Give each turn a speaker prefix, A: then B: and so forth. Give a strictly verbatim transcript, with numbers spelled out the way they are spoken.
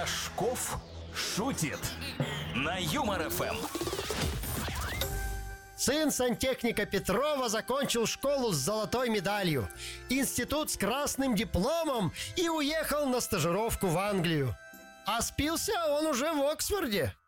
A: Рожков шутит на Юмор эф эм.
B: Сын сантехника Петрова закончил школу с золотой медалью, институт с красным дипломом и уехал на стажировку в Англию. А спился он уже в Оксфорде.